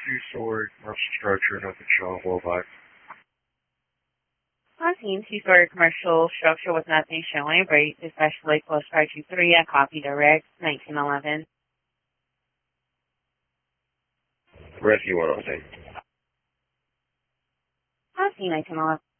two-story commercial structure, nothing showing well back. Scene, two-story commercial structure with nothing showing. Rate especially close 523 at copy direct 1911. Rescue 1 on scene. Scene 1911.